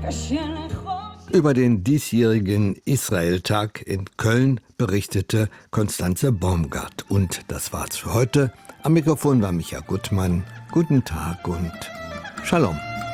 Über den diesjährigen Israel-Tag in Köln berichtete Constanze Baumgart. Und das war's für heute. Am Mikrofon war Micha Gutmann. Guten Tag und Shalom.